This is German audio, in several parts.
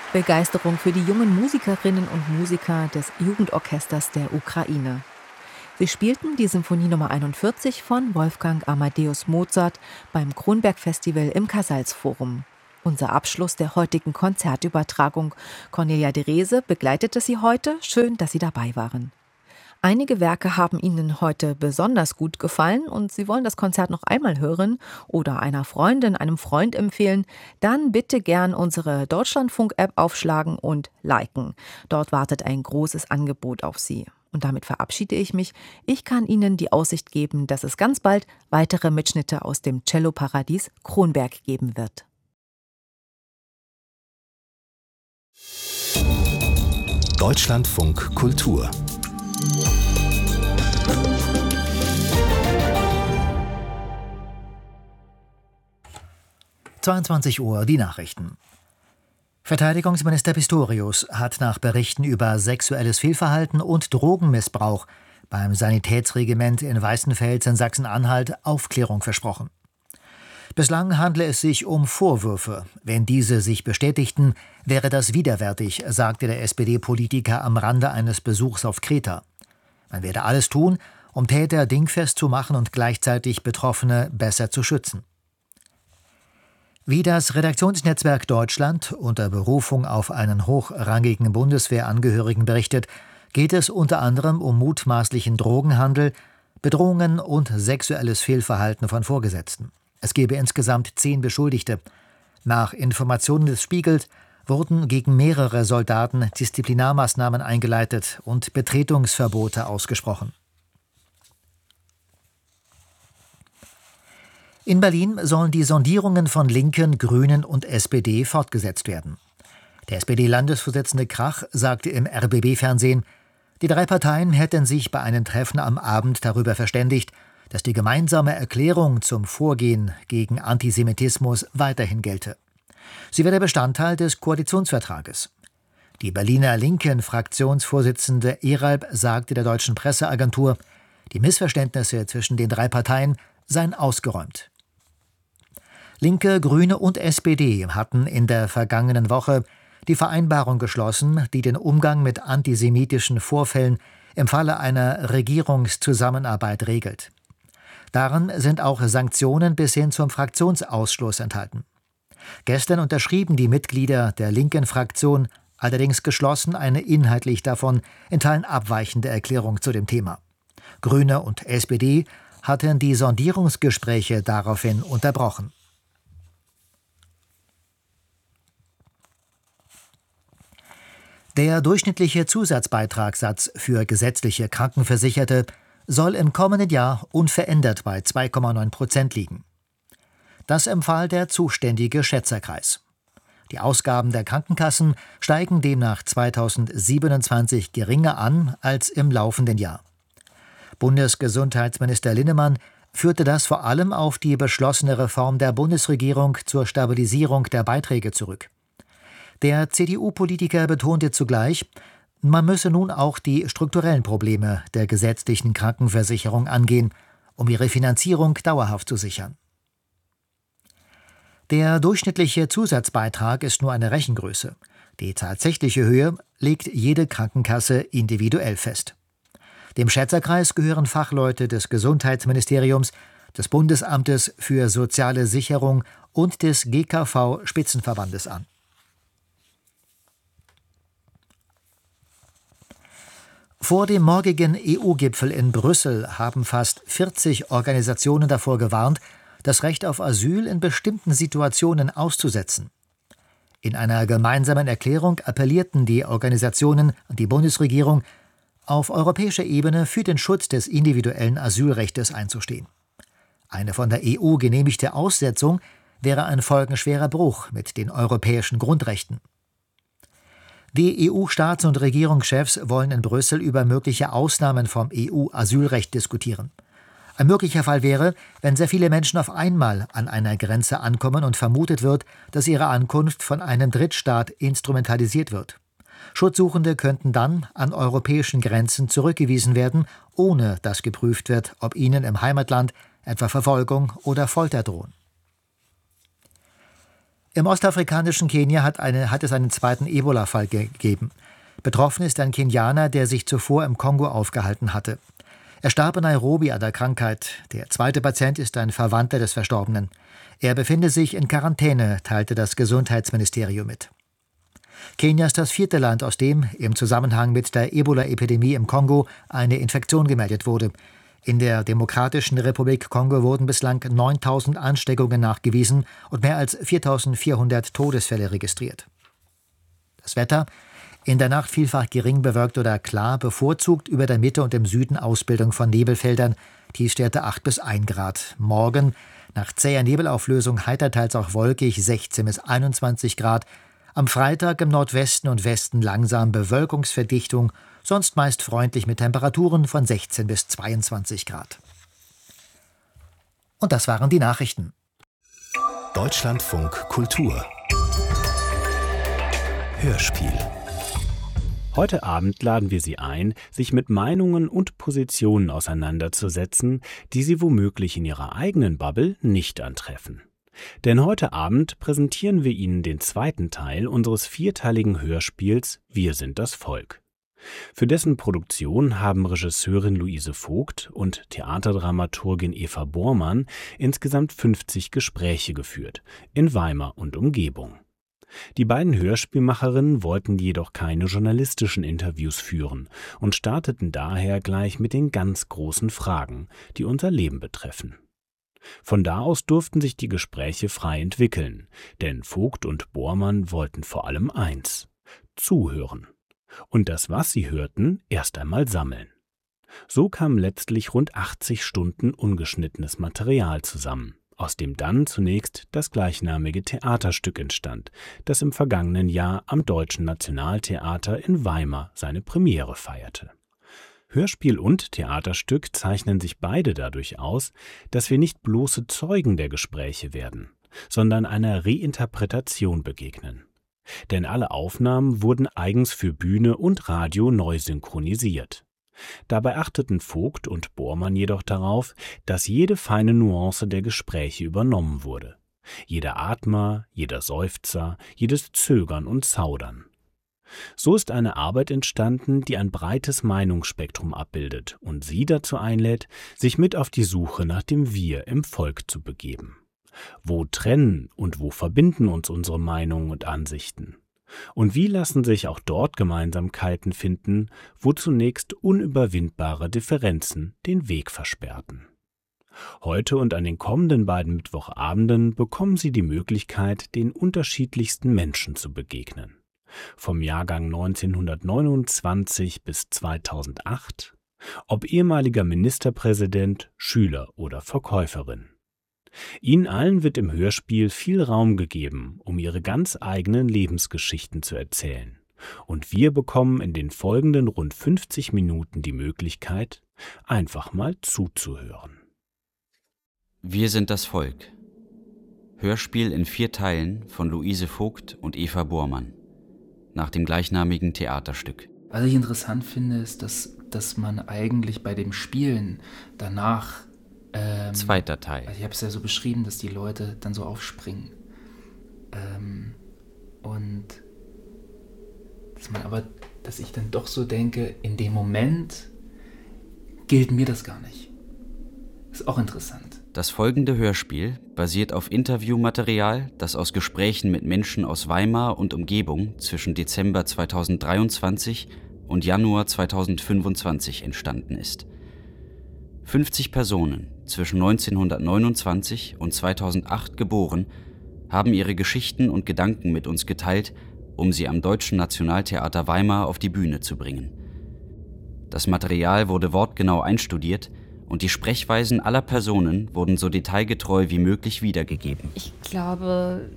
Begeisterung für die jungen Musikerinnen und Musiker des Jugendorchesters der Ukraine. Sie spielten die Symphonie Nummer 41 von Wolfgang Amadeus Mozart beim Kronberg-Festival im Casals-Forum. Unser Abschluss der heutigen Konzertübertragung. Cornelia de Rehse begleitete Sie heute. Schön, dass Sie dabei waren. Einige Werke haben Ihnen heute besonders gut gefallen und Sie wollen das Konzert noch einmal hören oder einer Freundin, einem Freund empfehlen, dann bitte gern unsere Deutschlandfunk-App aufschlagen und liken. Dort wartet ein großes Angebot auf Sie. Und damit verabschiede ich mich. Ich kann Ihnen die Aussicht geben, dass es ganz bald weitere Mitschnitte aus dem Celloparadies Kronberg geben wird. Deutschlandfunk Kultur 22 Uhr die Nachrichten. Verteidigungsminister Pistorius hat nach Berichten über sexuelles Fehlverhalten und Drogenmissbrauch beim Sanitätsregiment in Weißenfels in Sachsen-Anhalt Aufklärung versprochen. Bislang handle es sich um Vorwürfe. Wenn diese sich bestätigten, wäre das widerwärtig, sagte der SPD-Politiker am Rande eines Besuchs auf Kreta. Man werde alles tun, um Täter dingfest zu machen und gleichzeitig Betroffene besser zu schützen. Wie das Redaktionsnetzwerk Deutschland unter Berufung auf einen hochrangigen Bundeswehrangehörigen berichtet, geht es unter anderem um mutmaßlichen Drogenhandel, Bedrohungen und sexuelles Fehlverhalten von Vorgesetzten. Es gebe insgesamt 10 Beschuldigte. Nach Informationen des Spiegels wurden gegen mehrere Soldaten Disziplinarmaßnahmen eingeleitet und Betretungsverbote ausgesprochen. In Berlin sollen die Sondierungen von Linken, Grünen und SPD fortgesetzt werden. Der SPD-Landesvorsitzende Krach sagte im RBB-Fernsehen, die 3 Parteien hätten sich bei einem Treffen am Abend darüber verständigt, dass die gemeinsame Erklärung zum Vorgehen gegen Antisemitismus weiterhin gelte. Sie werde Bestandteil des Koalitionsvertrages. Die Berliner Linken-Fraktionsvorsitzende Eralb sagte der deutschen Presseagentur, die Missverständnisse zwischen den 3 Parteien seien ausgeräumt. Linke, Grüne und SPD hatten in der vergangenen Woche die Vereinbarung geschlossen, die den Umgang mit antisemitischen Vorfällen im Falle einer Regierungszusammenarbeit regelt. Darin sind auch Sanktionen bis hin zum Fraktionsausschluss enthalten. Gestern unterschrieben die Mitglieder der linken Fraktion allerdings geschlossen eine inhaltlich davon in Teilen abweichende Erklärung zu dem Thema. Grüne und SPD hatten die Sondierungsgespräche daraufhin unterbrochen. Der durchschnittliche Zusatzbeitragssatz für gesetzliche Krankenversicherte soll im kommenden Jahr unverändert bei 2,9% liegen. Das empfahl der zuständige Schätzerkreis. Die Ausgaben der Krankenkassen steigen demnach 2027 geringer an als im laufenden Jahr. Bundesgesundheitsminister Linnemann führte das vor allem auf die beschlossene Reform der Bundesregierung zur Stabilisierung der Beiträge zurück. Der CDU-Politiker betonte zugleich, man müsse nun auch die strukturellen Probleme der gesetzlichen Krankenversicherung angehen, um ihre Finanzierung dauerhaft zu sichern. Der durchschnittliche Zusatzbeitrag ist nur eine Rechengröße. Die tatsächliche Höhe legt jede Krankenkasse individuell fest. Dem Schätzerkreis gehören Fachleute des Gesundheitsministeriums, des Bundesamtes für soziale Sicherung und des GKV-Spitzenverbandes an. Vor dem morgigen EU-Gipfel in Brüssel haben fast 40 Organisationen davor gewarnt, das Recht auf Asyl in bestimmten Situationen auszusetzen. In einer gemeinsamen Erklärung appellierten die Organisationen und die Bundesregierung, auf europäischer Ebene für den Schutz des individuellen Asylrechtes einzustehen. Eine von der EU genehmigte Aussetzung wäre ein folgenschwerer Bruch mit den europäischen Grundrechten. Die EU-Staats- und Regierungschefs wollen in Brüssel über mögliche Ausnahmen vom EU-Asylrecht diskutieren. Ein möglicher Fall wäre, wenn sehr viele Menschen auf einmal an einer Grenze ankommen und vermutet wird, dass ihre Ankunft von einem Drittstaat instrumentalisiert wird. Schutzsuchende könnten dann an europäischen Grenzen zurückgewiesen werden, ohne dass geprüft wird, ob ihnen im Heimatland etwa Verfolgung oder Folter drohen. Im ostafrikanischen Kenia hat es einen zweiten Ebola-Fall gegeben. Betroffen ist ein Kenianer, der sich zuvor im Kongo aufgehalten hatte. Er starb in Nairobi an der Krankheit. Der zweite Patient ist ein Verwandter des Verstorbenen. Er befinde sich in Quarantäne, teilte das Gesundheitsministerium mit. Kenia ist das 4. Land, aus dem im Zusammenhang mit der Ebola-Epidemie im Kongo eine Infektion gemeldet wurde. In der Demokratischen Republik Kongo wurden bislang 9.000 Ansteckungen nachgewiesen und mehr als 4.400 Todesfälle registriert. Das Wetter: in der Nacht vielfach gering bewölkt oder klar, bevorzugt über der Mitte und im Süden Ausbildung von Nebelfeldern, Tiefstwerte 8 bis 1 Grad. Morgen nach zäher Nebelauflösung heiter, teils auch wolkig, 16 bis 21 Grad. Am Freitag im Nordwesten und Westen langsam Bewölkungsverdichtung, sonst meist freundlich mit Temperaturen von 16 bis 22 Grad. Und das waren die Nachrichten. Deutschlandfunk Kultur Hörspiel. Heute Abend laden wir Sie ein, sich mit Meinungen und Positionen auseinanderzusetzen, die Sie womöglich in Ihrer eigenen Bubble nicht antreffen. Denn heute Abend präsentieren wir Ihnen den zweiten Teil unseres 4-teiligen Hörspiels Wir sind das Volk. Für dessen Produktion haben Regisseurin Luise Vogt und Theaterdramaturgin Eva Bormann insgesamt 50 Gespräche geführt, in Weimar und Umgebung. Die beiden Hörspielmacherinnen wollten jedoch keine journalistischen Interviews führen und starteten daher gleich mit den ganz großen Fragen, die unser Leben betreffen. Von da aus durften sich die Gespräche frei entwickeln, denn Vogt und Bormann wollten vor allem eins: zuhören. Und das, was sie hörten, erst einmal sammeln. So kamen letztlich rund 80 Stunden ungeschnittenes Material zusammen, aus dem dann zunächst das gleichnamige Theaterstück entstand, das im vergangenen Jahr am Deutschen Nationaltheater in Weimar seine Premiere feierte. Hörspiel und Theaterstück zeichnen sich beide dadurch aus, dass wir nicht bloße Zeugen der Gespräche werden, sondern einer Reinterpretation begegnen. Denn alle Aufnahmen wurden eigens für Bühne und Radio neu synchronisiert. Dabei achteten Vogt und Bormann jedoch darauf, dass jede feine Nuance der Gespräche übernommen wurde. Jeder Atmer, jeder Seufzer, jedes Zögern und Zaudern. So ist eine Arbeit entstanden, die ein breites Meinungsspektrum abbildet und Sie dazu einlädt, sich mit auf die Suche nach dem Wir im Volk zu begeben. Wo trennen und wo verbinden uns unsere Meinungen und Ansichten? Und wie lassen sich auch dort Gemeinsamkeiten finden, wo zunächst unüberwindbare Differenzen den Weg versperrten? Heute und an den kommenden beiden Mittwochabenden bekommen Sie die Möglichkeit, den unterschiedlichsten Menschen zu begegnen. Vom Jahrgang 1929 bis 2008, ob ehemaliger Ministerpräsident, Schüler oder Verkäuferin. Ihnen allen wird im Hörspiel viel Raum gegeben, um ihre ganz eigenen Lebensgeschichten zu erzählen. Und wir bekommen in den folgenden rund 50 Minuten die Möglichkeit, einfach mal zuzuhören. Wir sind das Volk. Hörspiel in 4 Teilen von Luise Vogt und Eva Bormann. Nach dem gleichnamigen Theaterstück. Was ich interessant finde, ist, dass man eigentlich bei dem Spielen danach zweiter Teil. Also ich habe es ja so beschrieben, dass die Leute dann so aufspringen. Und dass ich dann doch so denke, in dem Moment gilt mir das gar nicht. Ist auch interessant. Das folgende Hörspiel basiert auf Interviewmaterial, das aus Gesprächen mit Menschen aus Weimar und Umgebung zwischen Dezember 2023 und Januar 2025 entstanden ist. 50 Personen, zwischen 1929 und 2008 geboren, haben ihre Geschichten und Gedanken mit uns geteilt, um sie am Deutschen Nationaltheater Weimar auf die Bühne zu bringen. Das Material wurde wortgenau einstudiert und die Sprechweisen aller Personen wurden so detailgetreu wie möglich wiedergegeben. Ich glaube,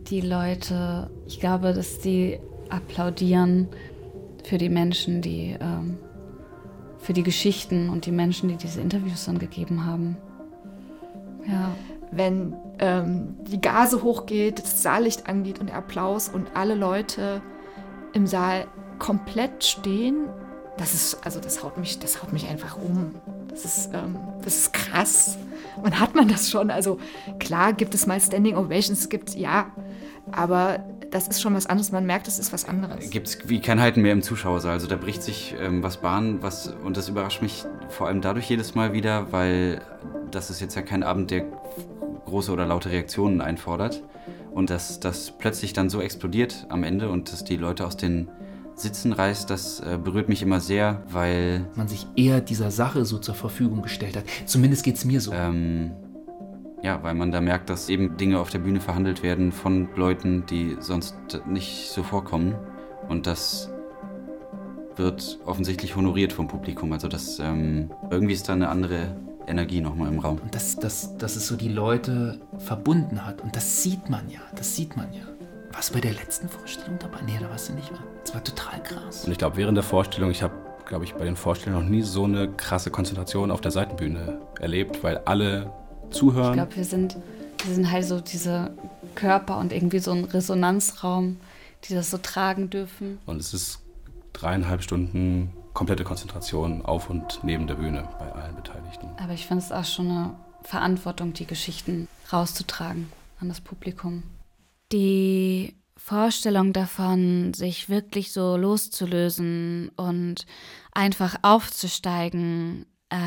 dass die applaudieren für die Menschen, für die Geschichten und die Menschen, die diese Interviews dann gegeben haben. Ja. Wenn die Gase hochgeht, das Saallicht angeht und der Applaus und alle Leute im Saal komplett stehen, das haut mich einfach um. Das ist krass. Wann hat man das schon? Also klar gibt es mal Standing Ovations, Aber das ist schon was anderes, man merkt, es ist was anderes. Gibt es wie kein Halten mehr im Zuschauersaal. Also da bricht sich was Bahn, und das überrascht mich vor allem dadurch jedes Mal wieder, weil das ist jetzt ja kein Abend, der große oder laute Reaktionen einfordert. Und dass das plötzlich dann so explodiert am Ende und dass die Leute aus den Sitzen reißt, das berührt mich immer sehr, weil man sich eher dieser Sache so zur Verfügung gestellt hat. Zumindest geht es mir so. Ja, weil man da merkt, dass eben Dinge auf der Bühne verhandelt werden von Leuten, die sonst nicht so vorkommen. Und das wird offensichtlich honoriert vom Publikum. Also das irgendwie ist da eine andere Energie nochmal im Raum. Und dass es so die Leute verbunden hat. Und das sieht man ja. Warst du bei der letzten Vorstellung dabei? Nee, da warst du nicht mehr. Das war total krass. Und ich glaube, während der Vorstellung, ich habe, glaube ich, bei den Vorstellungen noch nie so eine krasse Konzentration auf der Seitenbühne erlebt, weil alle zuhören. Ich glaube, wir sind halt so diese Körper und irgendwie so ein Resonanzraum, die das so tragen dürfen. Und es ist 3,5 Stunden komplette Konzentration auf und neben der Bühne bei allen Beteiligten. Aber ich finde es auch schon eine Verantwortung, die Geschichten rauszutragen an das Publikum. Die Vorstellung davon, sich wirklich so loszulösen und einfach aufzusteigen,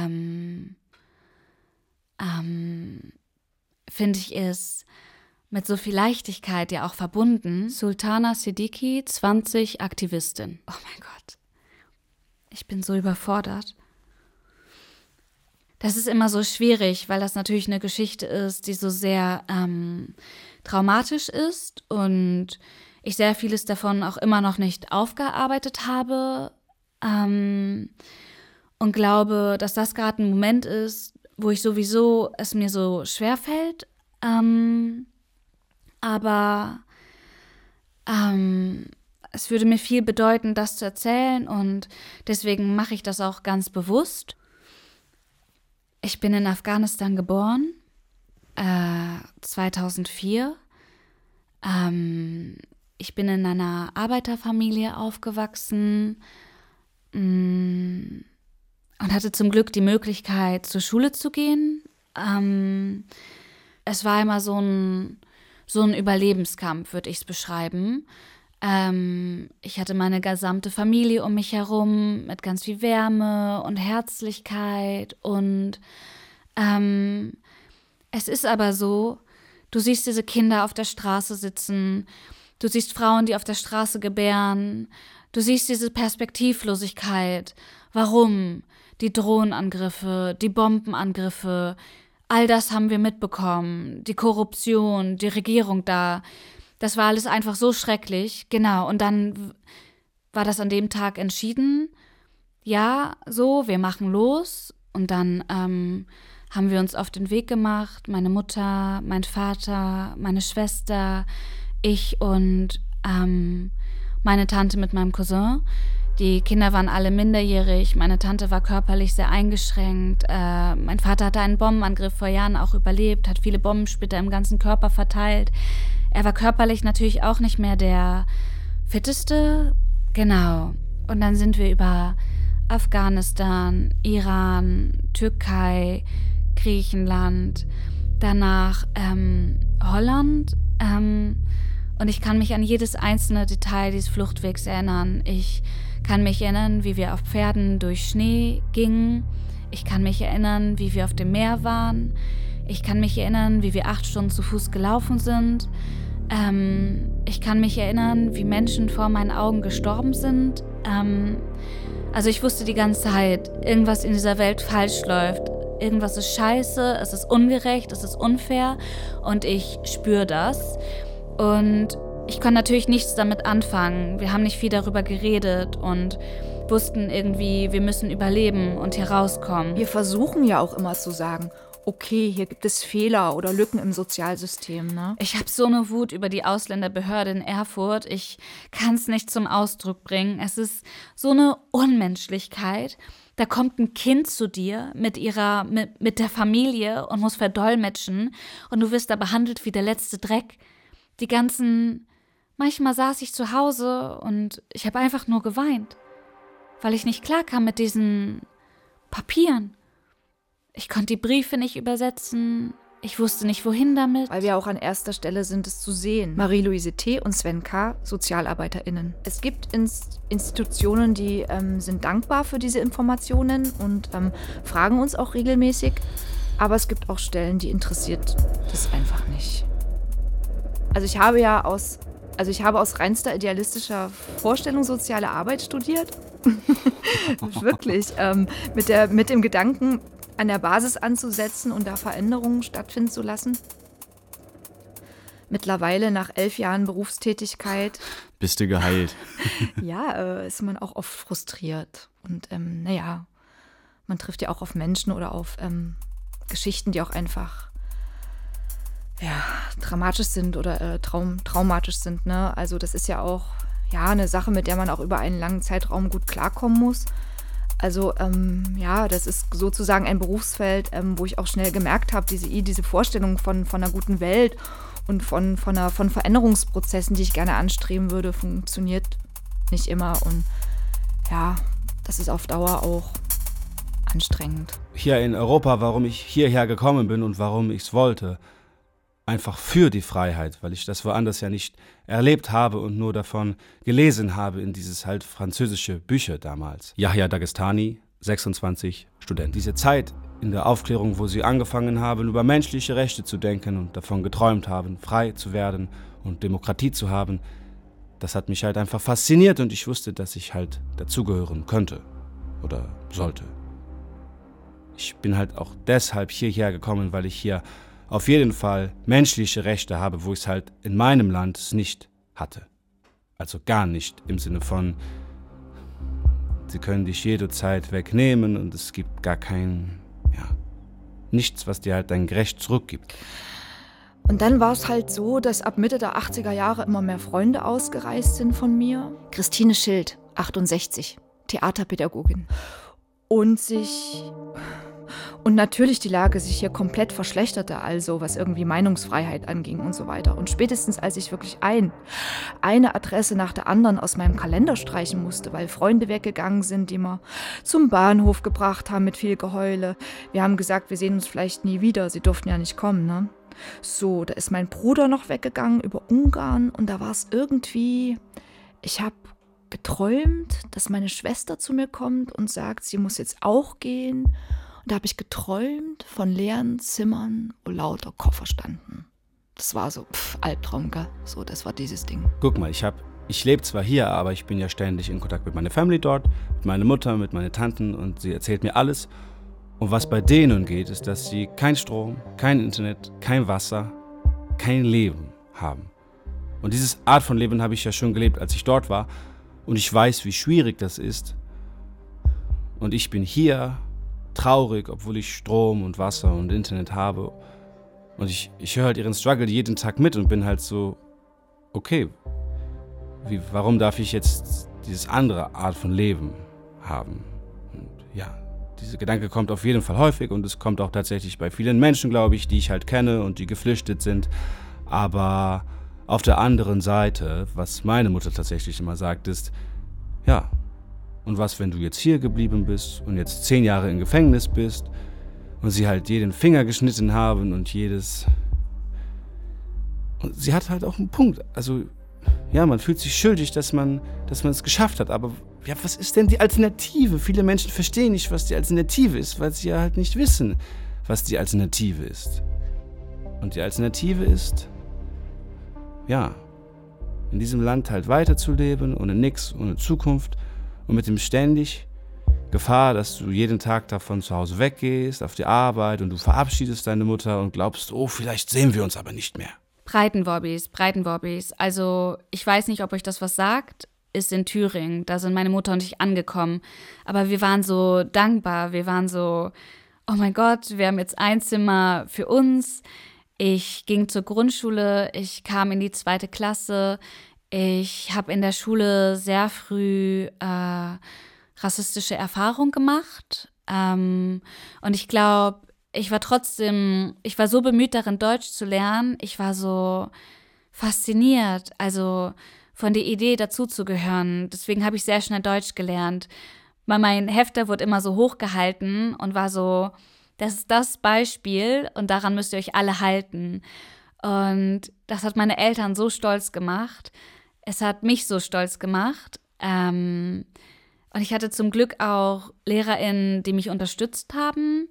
finde ich, ist mit so viel Leichtigkeit ja auch verbunden. Sultana Siddiqui, 20, Aktivistin. Oh mein Gott, ich bin so überfordert. Das ist immer so schwierig, weil das natürlich eine Geschichte ist, die so sehr traumatisch ist und ich sehr vieles davon auch immer noch nicht aufgearbeitet habe und glaube, dass das gerade ein Moment ist, wo ich sowieso es mir so schwerfällt, aber es würde mir viel bedeuten, das zu erzählen und deswegen mache ich das auch ganz bewusst. Ich bin in Afghanistan geboren, 2004. Ich bin in einer Arbeiterfamilie aufgewachsen und hatte zum Glück die Möglichkeit, zur Schule zu gehen. Es war immer so ein Überlebenskampf, würde ich es beschreiben. Ich hatte meine gesamte Familie um mich herum mit ganz viel Wärme und Herzlichkeit und es ist aber so, du siehst diese Kinder auf der Straße sitzen, du siehst Frauen, die auf der Straße gebären, du siehst diese Perspektivlosigkeit. Warum? Die Drohnenangriffe, die Bombenangriffe, all das haben wir mitbekommen, die Korruption, die Regierung da. Das war alles einfach so schrecklich, genau. Und dann war das an dem Tag entschieden, ja, so, wir machen los. Und dann haben wir uns auf den Weg gemacht, meine Mutter, mein Vater, meine Schwester, ich und meine Tante mit meinem Cousin. Die Kinder waren alle minderjährig, meine Tante war körperlich sehr eingeschränkt. Mein Vater hatte einen Bombenangriff vor Jahren auch überlebt, hat viele Bombensplitter im ganzen Körper verteilt. Er war körperlich natürlich auch nicht mehr der Fitteste. Genau. Und dann sind wir über Afghanistan, Iran, Türkei, Griechenland, danach Holland. Und ich kann mich an jedes einzelne Detail dieses Fluchtwegs erinnern. Ich kann mich erinnern, wie wir auf Pferden durch Schnee gingen. Ich kann mich erinnern, wie wir auf dem Meer waren. Ich kann mich erinnern, wie wir 8 Stunden zu Fuß gelaufen sind. Ich kann mich erinnern, wie Menschen vor meinen Augen gestorben sind. Also ich wusste die ganze Zeit, irgendwas in dieser Welt falsch läuft. Irgendwas ist scheiße, es ist ungerecht, es ist unfair und ich spüre das. Und ich konnte natürlich nichts damit anfangen. Wir haben nicht viel darüber geredet und wussten irgendwie, wir müssen überleben und hier rauskommen. Wir versuchen ja auch immer zu sagen, okay, hier gibt es Fehler oder Lücken im Sozialsystem, ne? Ich habe so eine Wut über die Ausländerbehörde in Erfurt. Ich kann es nicht zum Ausdruck bringen. Es ist so eine Unmenschlichkeit. Da kommt ein Kind zu dir mit der Familie und muss verdolmetschen und du wirst da behandelt wie der letzte Dreck. Manchmal saß ich zu Hause und ich habe einfach nur geweint, weil ich nicht klarkam mit diesen Papieren. Ich konnte die Briefe nicht übersetzen, Ich wusste nicht, wohin damit. Weil wir auch an erster Stelle sind, es zu sehen. Marie-Louise T. und Sven K., SozialarbeiterInnen. Es gibt Institutionen, die sind dankbar für diese Informationen und fragen uns auch regelmäßig. Aber es gibt auch Stellen, die interessiert das einfach nicht. Also ich habe aus reinster idealistischer Vorstellung soziale Arbeit studiert. Wirklich. Mit dem Gedanken, an der Basis anzusetzen und da Veränderungen stattfinden zu lassen. Mittlerweile, nach 11 Jahren Berufstätigkeit, Bist du geheilt? ja, ist man auch oft frustriert. Und man trifft ja auch auf Menschen oder auf Geschichten, die auch einfach dramatisch sind oder traumatisch sind. Ne? Also das ist ja auch eine Sache, mit der man auch über einen langen Zeitraum gut klarkommen muss. Also das ist sozusagen ein Berufsfeld, wo ich auch schnell gemerkt habe, diese Vorstellung von einer guten Welt und von Veränderungsprozessen, die ich gerne anstreben würde, funktioniert nicht immer. Und ja, das ist auf Dauer auch anstrengend. Hier in Europa, warum ich hierher gekommen bin und warum ich es wollte, einfach für die Freiheit, weil ich das woanders ja nicht erlebt habe und nur davon gelesen habe in dieses halt französische Bücher damals. Yahya Dagestani, 26, Student. Diese Zeit in der Aufklärung, wo sie angefangen haben, über menschliche Rechte zu denken und davon geträumt haben, frei zu werden und Demokratie zu haben, das hat mich halt einfach fasziniert und ich wusste, dass ich halt dazugehören könnte oder sollte. Ich bin halt auch deshalb hierher gekommen, weil ich hier auf jeden Fall menschliche Rechte habe, wo ich es halt in meinem Land nicht hatte. Also gar nicht im Sinne von, sie können dich jederzeit wegnehmen und es gibt gar nichts, was dir halt dein Recht zurückgibt. Und dann war es halt so, dass ab Mitte der 80er Jahre immer mehr Freunde ausgereist sind von mir. Christine Schild, 68, Theaterpädagogin. Und natürlich die Lage sich hier komplett verschlechterte, also was irgendwie Meinungsfreiheit anging und so weiter. Und spätestens als ich wirklich eine Adresse nach der anderen aus meinem Kalender streichen musste, weil Freunde weggegangen sind, die wir zum Bahnhof gebracht haben mit viel Geheule. Wir haben gesagt, wir sehen uns vielleicht nie wieder, sie durften ja nicht kommen, ne? So, da ist mein Bruder noch weggegangen über Ungarn und da war es irgendwie, ich habe geträumt, dass meine Schwester zu mir kommt und sagt, sie muss jetzt auch gehen. Und da habe ich geträumt von leeren Zimmern, wo lauter Koffer standen. Das war so, Albtraum, gell? So, das war dieses Ding. Guck mal, ich lebe zwar hier, aber ich bin ja ständig in Kontakt mit meiner Family dort, mit meiner Mutter, mit meinen Tanten und sie erzählt mir alles. Und was bei denen geht, ist, dass sie kein Strom, kein Internet, kein Wasser, kein Leben haben. Und diese Art von Leben habe ich ja schon gelebt, als ich dort war. Und ich weiß, wie schwierig das ist. Und ich bin hier traurig, obwohl ich Strom und Wasser und Internet habe. Und ich höre halt ihren Struggle jeden Tag mit und bin halt so, okay, warum darf ich jetzt diese andere Art von Leben haben? Und ja, dieser Gedanke kommt auf jeden Fall häufig und es kommt auch tatsächlich bei vielen Menschen, glaube ich, die ich halt kenne und die geflüchtet sind. Aber auf der anderen Seite, was meine Mutter tatsächlich immer sagt, ist, ja, und was, wenn du jetzt hier geblieben bist und jetzt 10 Jahre im Gefängnis bist und sie halt jeden Finger geschnitten haben und jedes... Und sie hat halt auch einen Punkt. Also, ja, man fühlt sich schuldig, dass man es geschafft hat. Aber ja, was ist denn die Alternative? Viele Menschen verstehen nicht, was die Alternative ist, weil sie ja halt nicht wissen, was die Alternative ist. Und die Alternative ist, ja, in diesem Land halt weiterzuleben, ohne nix, ohne Zukunft und mit dem ständig Gefahr, dass du jeden Tag davon zu Hause weggehst, auf die Arbeit und du verabschiedest deine Mutter und glaubst, oh, vielleicht sehen wir uns aber nicht mehr. Breitenworbis. Also ich weiß nicht, ob euch das was sagt, ist in Thüringen. Da sind meine Mutter und ich angekommen. Aber wir waren so dankbar. Wir waren so, oh mein Gott, wir haben jetzt ein Zimmer für uns. Ich ging zur Grundschule, ich kam in die 2. Klasse. Ich habe in der Schule sehr früh rassistische Erfahrungen gemacht. Und ich glaube, ich war so bemüht darin, Deutsch zu lernen. Ich war so fasziniert, also von der Idee, dazuzugehören. Deswegen habe ich sehr schnell Deutsch gelernt. Mein Hefter wurde immer so hochgehalten und war so, Das ist das Beispiel und daran müsst ihr euch alle halten. Und das hat meine Eltern so stolz gemacht. Es hat mich so stolz gemacht. Und ich hatte zum Glück auch LehrerInnen, die mich unterstützt haben.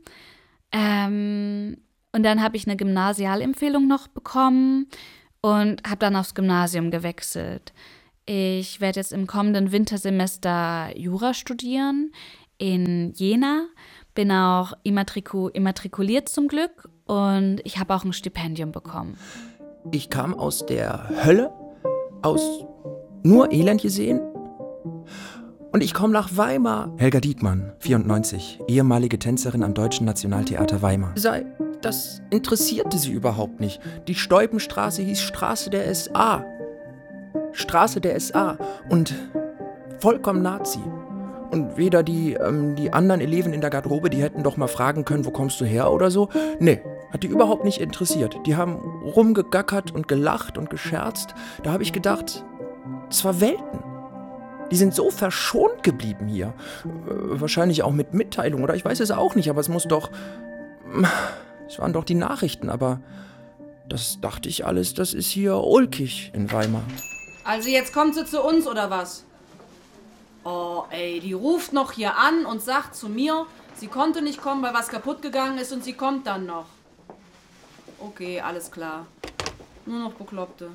Und dann habe ich eine Gymnasialempfehlung noch bekommen und habe dann aufs Gymnasium gewechselt. Ich werde jetzt im kommenden Wintersemester Jura studieren in Jena. Bin auch immatrikuliert zum Glück und ich habe auch ein Stipendium bekommen. Ich kam aus der Hölle, aus nur Elend gesehen. Und ich komme nach Weimar. Helga Diekmann, 94, ehemalige Tänzerin am Deutschen Nationaltheater Weimar. Das interessierte sie überhaupt nicht. Die Steupenstraße hieß Straße der SA. Straße der SA. Und vollkommen Nazi. Und weder die anderen Eleven in der Garderobe, die hätten doch mal fragen können, wo kommst du her oder so. Nee, hat die überhaupt nicht interessiert. Die haben rumgegackert und gelacht und gescherzt. Da habe ich gedacht, das war Welten. Die sind so verschont geblieben hier. Wahrscheinlich auch mit Mitteilung oder ich weiß es auch nicht, aber es waren doch die Nachrichten, aber das dachte ich alles, das ist hier ulkig in Weimar. Also jetzt kommt sie zu uns oder was? Oh ey, die ruft noch hier an und sagt zu mir, sie konnte nicht kommen, weil was kaputt gegangen ist und sie kommt dann noch. Okay, alles klar. Nur noch Bekloppte.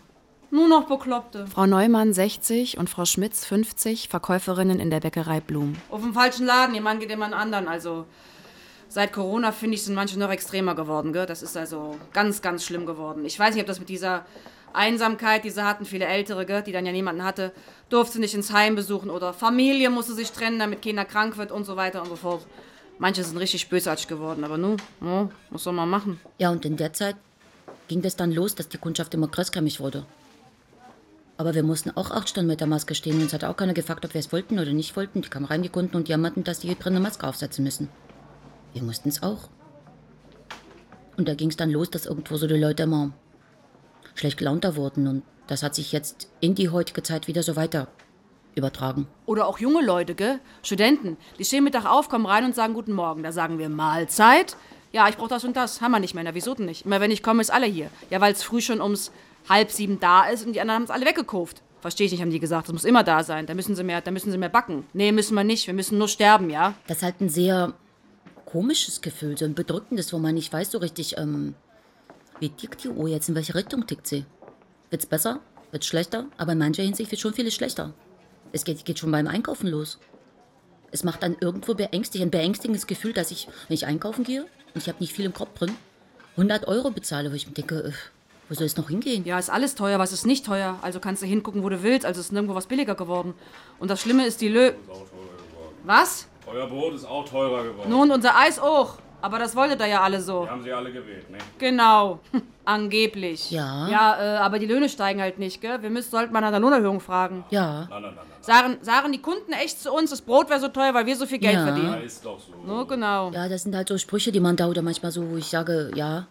Frau Neumann 60 und Frau Schmitz 50, Verkäuferinnen in der Bäckerei Blum. Auf dem falschen Laden, ihr Mann geht immer einen anderen. Also seit Corona, finde ich, sind manche noch extremer geworden. Gell? Das ist also ganz, ganz schlimm geworden. Ich weiß nicht, ob das mit dieser Einsamkeit, die sie hatten, viele Ältere, gell, die dann ja niemanden hatte, durfte sie nicht ins Heim besuchen oder Familie musste sich trennen, damit keiner krank wird und so weiter und so fort. Manche sind richtig bösartig geworden, aber nun, was soll man machen? Ja, und in der Zeit ging das dann los, dass die Kundschaft immer größkämmig wurde. Aber wir mussten auch 8 Stunden mit der Maske stehen. Uns hat auch keiner gefragt, ob wir es wollten oder nicht wollten. Die kamen rein, die Kunden, und jammerten, dass die drin eine Maske aufsetzen müssen. Wir mussten es auch. Und da ging es dann los, dass irgendwo so die Leute immer schlecht gelaunter wurden. Und das hat sich jetzt in die heutige Zeit wieder so weiter übertragen. Oder auch junge Leute, gell? Studenten, die stehen Mittag auf, kommen rein und sagen Guten Morgen. Da sagen wir Mahlzeit. Ja, ich brauche das und das. Haben wir nicht mehr. Na, wieso denn nicht? Immer wenn ich komme, ist alle hier. Ja, weil es früh schon ums 6:30 da ist und die anderen haben es alle weggekauft. Verstehe ich nicht, haben die gesagt. Das muss immer da sein. Da müssen sie mehr backen. Nee, müssen wir nicht. Wir müssen nur sterben, ja? Das ist halt ein sehr komisches Gefühl, so ein bedrückendes, wo man nicht weiß so richtig, wie tickt die Uhr jetzt, in welche Richtung tickt sie? Wird's besser? Wird's schlechter? Aber in mancher Hinsicht wird schon vieles schlechter. Es geht schon beim Einkaufen los. Es macht dann irgendwo ein beängstigendes Gefühl, dass ich, wenn ich einkaufen gehe und ich habe nicht viel im Kopf drin, 100 € bezahle, wo ich mir denke, wo soll es noch hingehen? Ja, ist alles teuer, was ist nicht teuer? Also kannst du hingucken, wo du willst, also ist nirgendwo was billiger geworden. Und das Schlimme ist Was? Euer Brot ist auch teurer geworden. Nun, unser Eis auch. Aber das wolltet ihr ja alle so. Die haben sie alle gewählt, ne? Genau. Angeblich. Ja. Ja, aber die Löhne steigen halt nicht, gell? Sollten mal nach der Lohnerhöhung fragen. Ja. Sagen die Kunden echt zu uns, das Brot wäre so teuer, weil wir so viel Geld verdienen? Ja, ist doch so. No, genau. Ja, das sind halt so Sprüche, die man da oder manchmal so, wo ich sage, ja.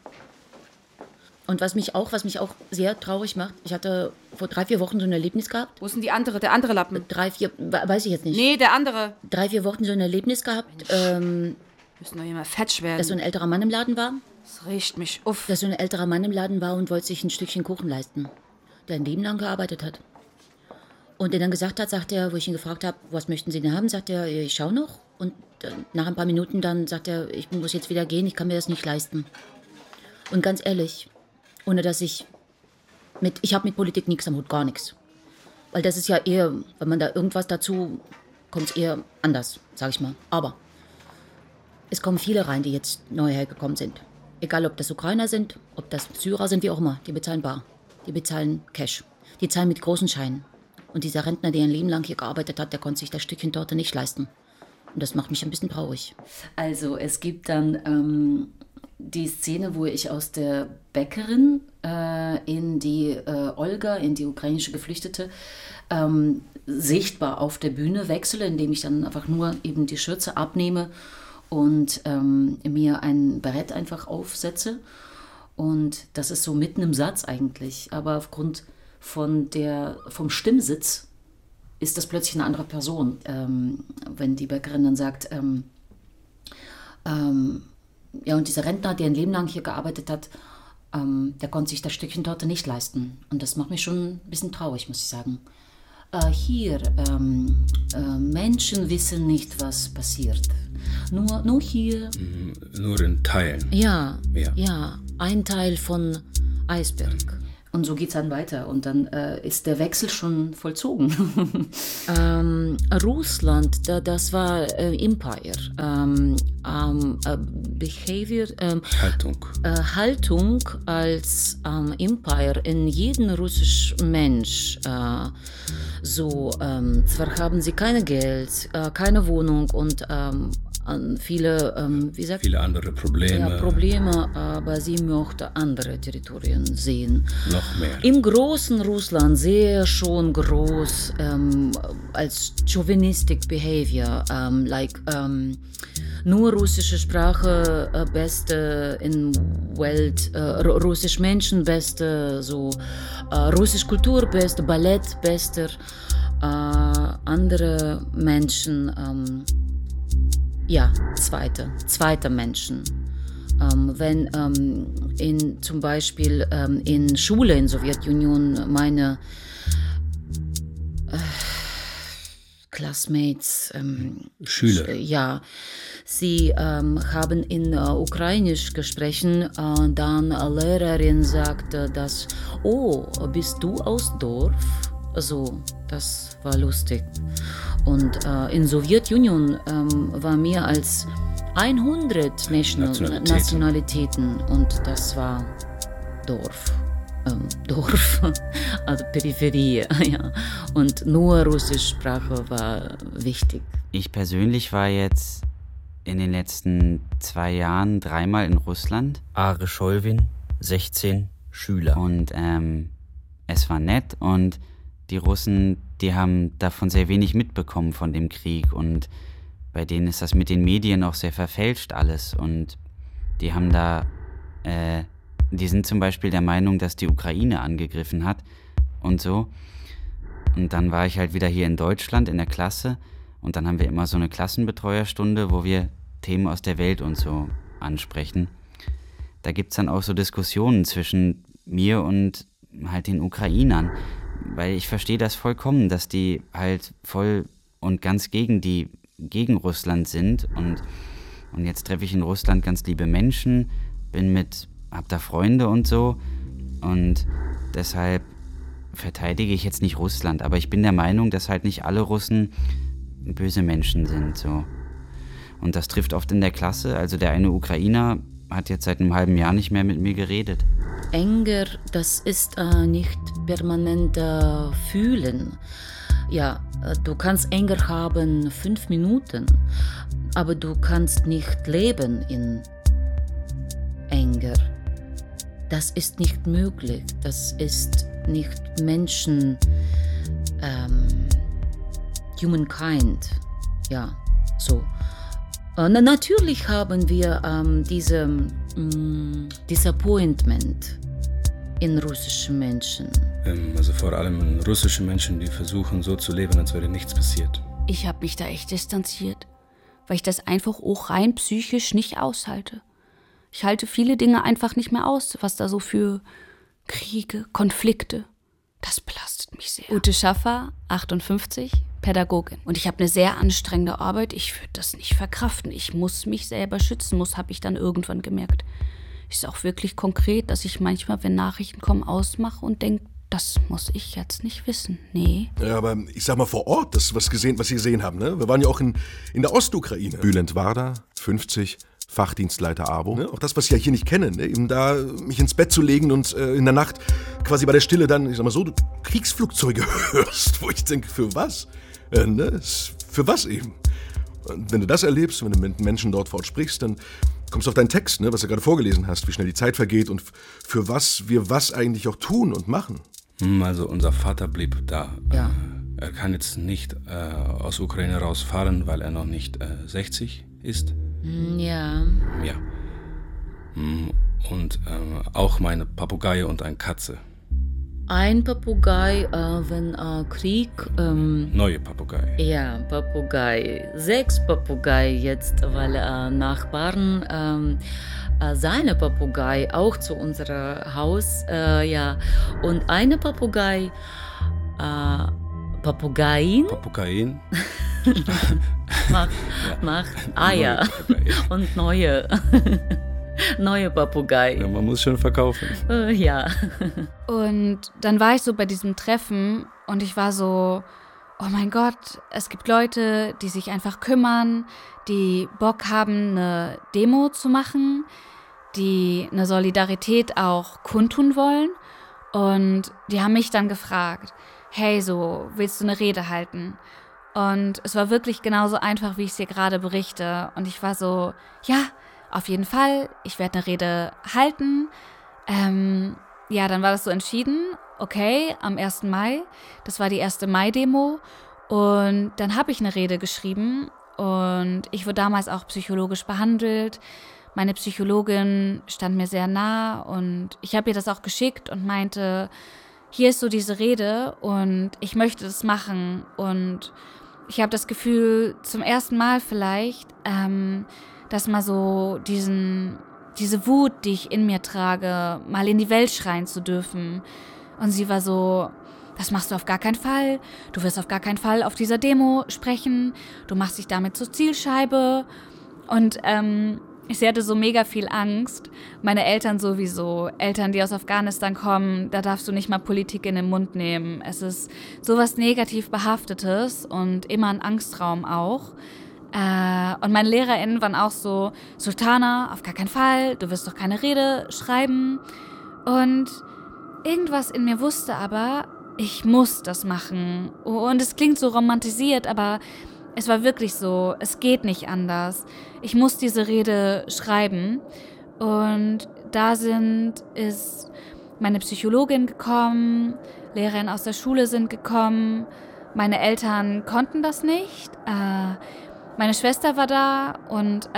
Und was mich auch sehr traurig macht, ich hatte vor 3-4 Wochen so ein Erlebnis gehabt. Wo ist denn der andere Lappen? 3-4, weiß ich jetzt nicht. Nee, der andere. 3-4 Wochen so ein Erlebnis gehabt. Müssen doch immer fetsch werden. Dass so ein älterer Mann im Laden war. Das riecht mich auf. Dass so ein älterer Mann im Laden war und wollte sich ein Stückchen Kuchen leisten. Der ein Leben lang gearbeitet hat. Und der dann gesagt hat, sagt er, wo ich ihn gefragt habe, was möchten Sie denn haben, sagt er, ich schau noch. Und nach ein paar Minuten dann sagt er, ich muss jetzt wieder gehen, ich kann mir das nicht leisten. Und ganz ehrlich, ohne dass ich habe mit Politik nichts am Hut, gar nichts. Weil das ist ja eher, wenn man da irgendwas dazu, kommt es eher anders, sag ich mal. Aber es kommen viele rein, die jetzt neu hergekommen sind. Egal, ob das Ukrainer sind, ob das Syrer sind, wie auch immer. Die bezahlen bar. Die bezahlen Cash. Die zahlen mit großen Scheinen. Und dieser Rentner, der ein Leben lang hier gearbeitet hat, der konnte sich das Stückchen Torte nicht leisten. Und das macht mich ein bisschen traurig. Also es gibt dann die Szene, wo ich aus der Bäckerin in die Olga, in die ukrainische Geflüchtete, sichtbar auf der Bühne wechsle, indem ich dann einfach nur eben die Schürze abnehme und mir ein Barett einfach aufsetze. Und das ist so mitten im Satz eigentlich. Aber aufgrund vom Stimmsitz ist das plötzlich eine andere Person. Wenn die Bäckerin dann sagt, und dieser Rentner, der ein Leben lang hier gearbeitet hat, der konnte sich das Stückchen Torte nicht leisten. Und das macht mich schon ein bisschen traurig, muss ich sagen. Menschen wissen nicht, was passiert. Nur hier. Nur in Teilen. Ja, ein Teil von Eisberg. Und so geht es dann weiter und dann ist der Wechsel schon vollzogen. Russland, das war Empire. Behavior. Haltung als Empire in jedem russischen Mensch. Zwar haben sie kein Geld, keine Wohnung und viele andere Probleme. Ja, Probleme, aber sie möchte andere Territorien sehen. Noch mehr. Im großen Russland sehr schon groß als chauvinistic behavior, nur russische Sprache beste in Welt, russisch Menschen beste, russisch Kultur beste, Ballett bester, andere Menschen zweite Menschen. Wenn zum Beispiel in Schule in Sowjetunion meine Classmates, Schüler, sie haben in Ukrainisch gesprochen, dann Lehrerin sagte, dass, bist du aus Dorf? So, das war lustig. Und in Sowjetunion war mehr als 100 Nationalitäten und das war Dorf, also Peripherie, ja. Und nur russische Sprache war wichtig. Ich persönlich war jetzt in den letzten 2 Jahren 3-mal in Russland. Are Scholvin, 16 Schüler. Und es war nett und die Russen, die haben davon sehr wenig mitbekommen von dem Krieg und bei denen ist das mit den Medien auch sehr verfälscht alles und die haben die sind zum Beispiel der Meinung, dass die Ukraine angegriffen hat und so. Und dann war ich halt wieder hier in Deutschland in der Klasse und dann haben wir immer so eine Klassenbetreuerstunde, wo wir Themen aus der Welt und so ansprechen. Da gibt's dann auch so Diskussionen zwischen mir und halt den Ukrainern. Weil ich verstehe das vollkommen, dass die halt voll und ganz gegen Russland sind. Und jetzt treffe ich in Russland ganz liebe Menschen, hab da Freunde und so. Und deshalb verteidige ich jetzt nicht Russland. Aber ich bin der Meinung, dass halt nicht alle Russen böse Menschen sind. So. Und das trifft oft in der Klasse. Also der eine Ukrainer hat jetzt seit einem halben Jahr nicht mehr mit mir geredet. Enger, das ist nicht permanent fühlen. Ja, du kannst Enger haben 5 Minuten, aber du kannst nicht leben in Enger. Das ist nicht möglich. Das ist nicht Menschen, Humankind. Ja, so. Natürlich haben wir diese Disappointment in russischen Menschen. Also vor allem in russischen Menschen, die versuchen so zu leben, als wäre nichts passiert. Ich habe mich da echt distanziert, weil ich das einfach auch rein psychisch nicht aushalte. Ich halte viele Dinge einfach nicht mehr aus, was da so für Kriege, Konflikte, das belastet mich sehr. Ute Schaffer, 58, Pädagogin. Und ich habe eine sehr anstrengende Arbeit. Ich würde das nicht verkraften. Ich muss mich selber schützen, habe ich dann irgendwann gemerkt. Ist auch wirklich konkret, dass ich manchmal, wenn Nachrichten kommen, ausmache und denke, das muss ich jetzt nicht wissen. Nee. Ja, aber ich sag mal vor Ort, das was Sie gesehen haben, ne? Wir waren ja auch in der Ostukraine. Bülent Warda, 50, Fachdienstleiter AWO. Ne? Auch das, was ich ja hier nicht kenne, ne? Eben da mich ins Bett zu legen und in der Nacht quasi bei der Stille dann, ich sag mal so, du Kriegsflugzeuge hörst, wo ich denke, für was? Ne? Für was eben? Und wenn du das erlebst, wenn du mit Menschen dort vor Ort sprichst, dann kommst du auf deinen Text, ne, was du gerade vorgelesen hast, wie schnell die Zeit vergeht und für was wir was eigentlich auch tun und machen. Also unser Vater blieb da. Ja. Er kann jetzt nicht aus Ukraine rausfahren, weil er noch nicht 60 ist. Ja. Ja. Und auch meine Papagei und eine Katze. Ein Papagei, wenn Krieg... Neue Papagei. Ja, Papagei. 6 Papagei jetzt, weil Nachbarn seine Papagei auch zu unserem Haus, ja. Und eine Papagei, Papageien macht Eier und neue Papagei. Ja, man muss schon verkaufen. Ja. Und dann war ich so bei diesem Treffen und ich war so, oh mein Gott, es gibt Leute, die sich einfach kümmern, die Bock haben, eine Demo zu machen, die eine Solidarität auch kundtun wollen. Und die haben mich dann gefragt, hey, so, willst du eine Rede halten? Und es war wirklich genauso einfach, wie ich es dir gerade berichte. Und ich war so, ja, auf jeden Fall, ich werde eine Rede halten. Ja, dann war das so entschieden, okay, am 1. Mai, das war die 1. Mai-Demo. Und dann habe ich eine Rede geschrieben und ich wurde damals auch psychologisch behandelt. Meine Psychologin stand mir sehr nah und ich habe ihr das auch geschickt und meinte, hier ist so diese Rede und ich möchte das machen. Und ich habe das Gefühl, zum ersten Mal vielleicht, dass mal so diese Wut, die ich in mir trage, mal in die Welt schreien zu dürfen. Und sie war so, das machst du auf gar keinen Fall. Du wirst auf gar keinen Fall auf dieser Demo sprechen. Du machst dich damit zur Zielscheibe. Und sie hatte so mega viel Angst. Meine Eltern sowieso. Eltern, die aus Afghanistan kommen, da darfst du nicht mal Politik in den Mund nehmen. Es ist sowas negativ Behaftetes und immer ein Angstraum auch. Und meine LehrerInnen waren auch so, Sultana, auf gar keinen Fall, du wirst doch keine Rede schreiben. Und irgendwas in mir wusste aber, ich muss das machen. Und es klingt so romantisiert, aber es war wirklich so, es geht nicht anders. Ich muss diese Rede schreiben. Und da ist meine Psychologin gekommen, Lehrerinnen aus der Schule sind gekommen, meine Eltern konnten das nicht. Meine Schwester war da und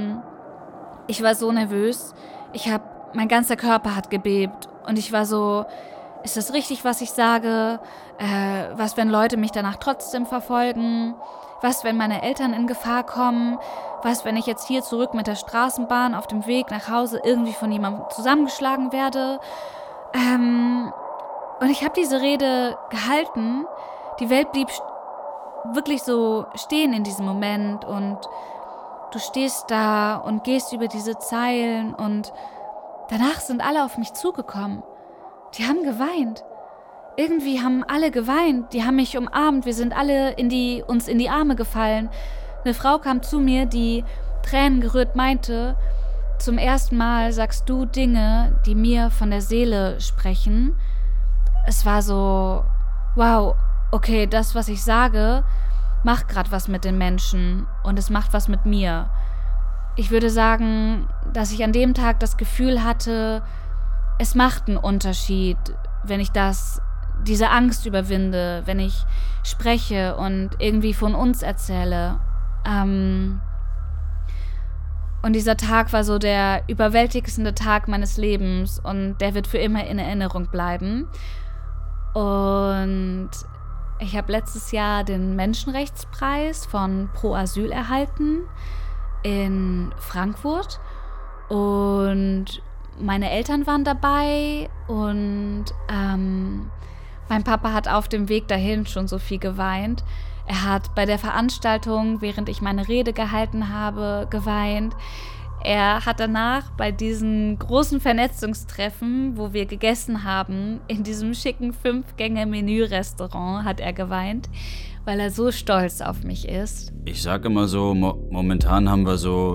ich war so nervös. Mein ganzer Körper hat gebebt und ich war so, ist das richtig, was ich sage? Was, wenn Leute mich danach trotzdem verfolgen? Was, wenn meine Eltern in Gefahr kommen? Was, wenn ich jetzt hier zurück mit der Straßenbahn auf dem Weg nach Hause irgendwie von jemandem zusammengeschlagen werde? Und ich habe diese Rede gehalten. Die Welt blieb wirklich so stehen in diesem Moment und du stehst da und gehst über diese Zeilen und danach sind alle auf mich zugekommen. Die haben geweint. Irgendwie haben alle geweint. Die haben mich umarmt. Wir sind alle uns in die Arme gefallen. Eine Frau kam zu mir, die tränengerührt meinte, zum ersten Mal sagst du Dinge, die mir von der Seele sprechen. Es war so, wow, okay, das, was ich sage, macht gerade was mit den Menschen und es macht was mit mir. Ich würde sagen, dass ich an dem Tag das Gefühl hatte, es macht einen Unterschied, wenn ich diese Angst überwinde, wenn ich spreche und irgendwie von uns erzähle. Und dieser Tag war so der überwältigendste Tag meines Lebens und der wird für immer in Erinnerung bleiben. Und ich habe letztes Jahr den Menschenrechtspreis von Pro Asyl erhalten in Frankfurt und meine Eltern waren dabei und mein Papa hat auf dem Weg dahin schon so viel geweint. Er hat bei der Veranstaltung, während ich meine Rede gehalten habe, geweint. Er hat danach bei diesen großen Vernetzungstreffen, wo wir gegessen haben, in diesem schicken 5-Gänge-Menü-Restaurant, hat er geweint, weil er so stolz auf mich ist. Ich sage immer so, momentan haben wir so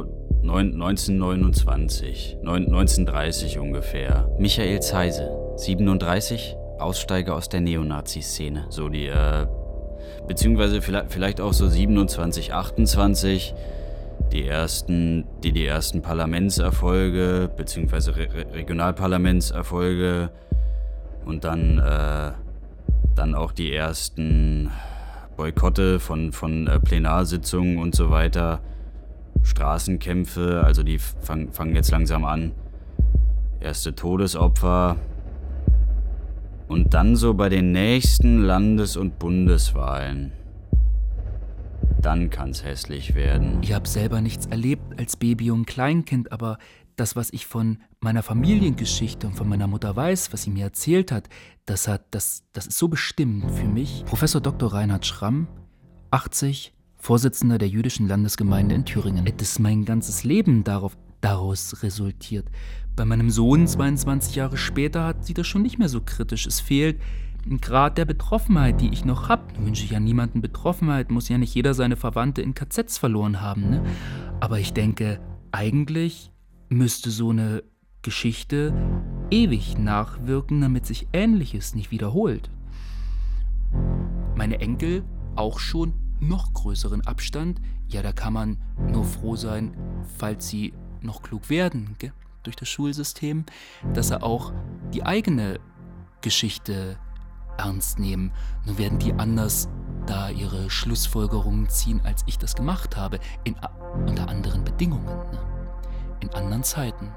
1929, 1930 ungefähr. Michael Zeise, 37, Aussteiger aus der Neonazi-Szene. So die, beziehungsweise vielleicht auch so 27, 28, die ersten Parlamentserfolge, beziehungsweise Regionalparlamentserfolge und dann auch die ersten Boykotte von Plenarsitzungen und so weiter. Straßenkämpfe, also die fangen jetzt langsam an. Erste Todesopfer. Und dann so bei den nächsten Landes- und Bundeswahlen. Dann kann's hässlich werden. Ich habe selber nichts erlebt als Baby und Kleinkind, aber das, was ich von meiner Familiengeschichte und von meiner Mutter weiß, was sie mir erzählt hat, das ist so bestimmend für mich. Professor Dr. Reinhard Schramm, 80, Vorsitzender der jüdischen Landesgemeinde in Thüringen. Das ist mein ganzes Leben daraus resultiert. Bei meinem Sohn 22 Jahre später sieht er schon nicht mehr so kritisch. Es fehlt ein Grad der Betroffenheit, die ich noch habe. Wünsche ich ja niemanden Betroffenheit, muss ja nicht jeder seine Verwandte in KZs verloren haben. Ne? Aber ich denke, eigentlich müsste so eine Geschichte ewig nachwirken, damit sich Ähnliches nicht wiederholt. Meine Enkel auch schon noch größeren Abstand. Ja, da kann man nur froh sein, falls sie noch klug werden, gell? Durch das Schulsystem, dass sie auch die eigene Geschichte ernst nehmen. Nur werden die anders da ihre Schlussfolgerungen ziehen, als ich das gemacht habe, unter anderen Bedingungen, ne? In anderen Zeiten.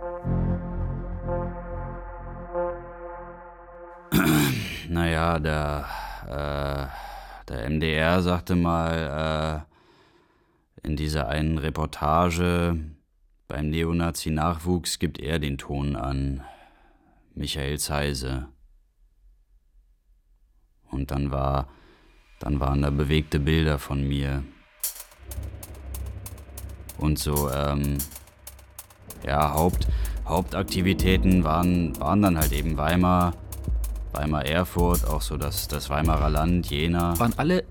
Naja, der MDR sagte mal in dieser einen Reportage, beim Neonazi-Nachwuchs gibt er den Ton an, Michael Zeise. Und dann waren da bewegte Bilder von mir. Und so, Hauptaktivitäten waren dann halt eben Weimar, Erfurt, auch so das Weimarer Land, Jena. Waren alle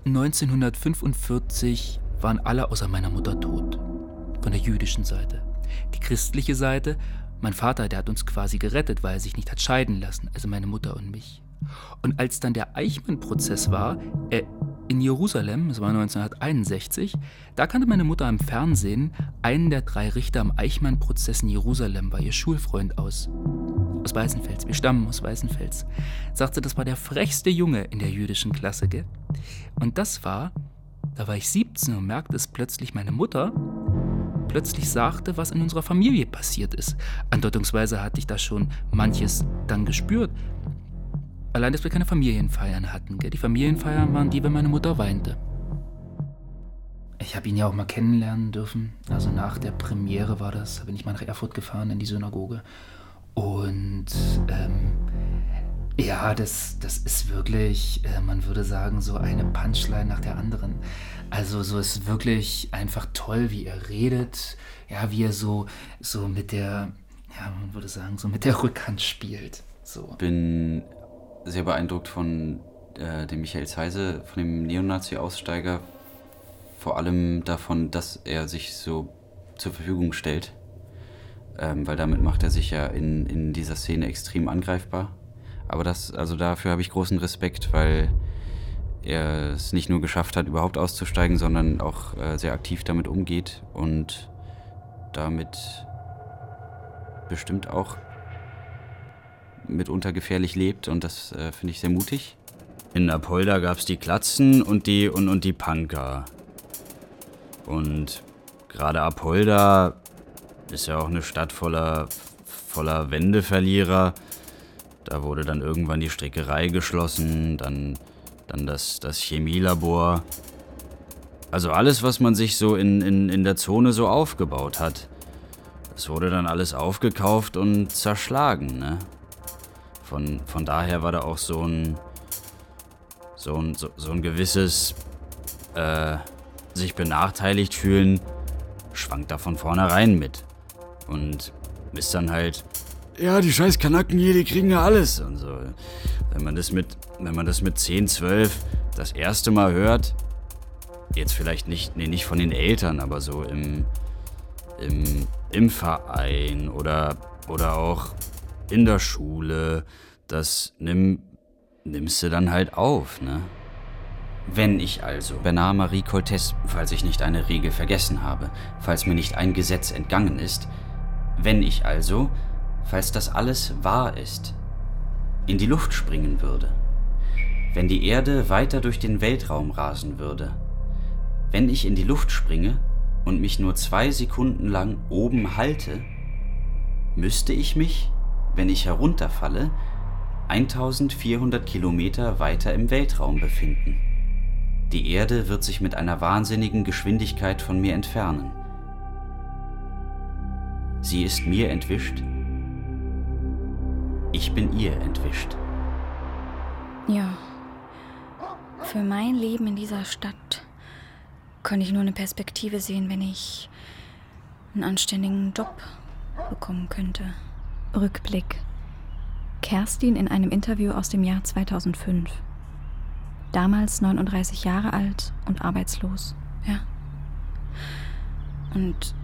1945, außer meiner Mutter tot. Von der jüdischen Seite. Die christliche Seite, mein Vater, der hat uns quasi gerettet, weil er sich nicht hat scheiden lassen, also meine Mutter und mich. Und als dann der Eichmann-Prozess war, in Jerusalem, das war 1961, da kannte meine Mutter im Fernsehen einen der 3 Richter am Eichmann-Prozess in Jerusalem, war ihr Schulfreund aus Weißenfels. Wir stammen aus Weißenfels. Sagte, das war der frechste Junge in der jüdischen Klasse, gell? Und da war ich 17 und merkte es plötzlich, meine Mutter plötzlich sagte, was in unserer Familie passiert ist. Andeutungsweise hatte ich da schon manches dann gespürt. Allein, dass wir keine Familienfeiern hatten. Gell? Die Familienfeiern waren die, wenn meine Mutter weinte. Ich habe ihn ja auch mal kennenlernen dürfen. Also nach der Premiere war das, da bin ich mal nach Erfurt gefahren in die Synagoge. Und ja, das ist wirklich, man würde sagen, so eine Punchline nach der anderen. Also so ist wirklich einfach toll, wie er redet, ja, wie er so mit der, ja, man würde sagen, so mit der Rückhand spielt. So. Bin sehr beeindruckt von dem Michael Zeise, von dem Neonazi-Aussteiger, vor allem davon, dass er sich so zur Verfügung stellt, weil damit macht er sich ja in dieser Szene extrem angreifbar. Aber dafür habe ich großen Respekt, weil er es nicht nur geschafft hat, überhaupt auszusteigen, sondern auch sehr aktiv damit umgeht und damit bestimmt auch mitunter gefährlich lebt, und das finde ich sehr mutig. In Apolda gab es die Klatzen und die Punker. Und gerade Apolda ist ja auch eine Stadt voller Wendeverlierer. Da wurde dann irgendwann die Strickerei geschlossen, dann das Chemielabor. Also alles, was man sich so in der Zone so aufgebaut hat. Das wurde dann alles aufgekauft und zerschlagen, ne? Von daher war da auch so ein gewisses sich benachteiligt fühlen, schwankt da von vornherein mit. Und ist dann halt, ja, die scheiß Kanaken hier, die kriegen ja alles und so. Wenn man das mit 10, 12 das erste Mal hört, jetzt vielleicht nicht von den Eltern, aber so im Verein oder auch in der Schule, das nimmst du dann halt auf, ne? Wenn ich also Bernard Marie Coltès, falls ich nicht eine Regel vergessen habe, falls mir nicht ein Gesetz entgangen ist, wenn ich also, falls das alles wahr ist, in die Luft springen würde, wenn die Erde weiter durch den Weltraum rasen würde, wenn ich in die Luft springe und mich nur 2 Sekunden lang oben halte, müsste ich mich, wenn ich herunterfalle, 1400 Kilometer weiter im Weltraum befinden. Die Erde wird sich mit einer wahnsinnigen Geschwindigkeit von mir entfernen. Sie ist mir entwischt. Ich bin ihr entwischt. Ja, für mein Leben in dieser Stadt kann ich nur eine Perspektive sehen, wenn ich einen anständigen Job bekommen könnte. Rückblick. Kerstin in einem Interview aus dem Jahr 2005. Damals 39 Jahre alt und arbeitslos. Ja. Und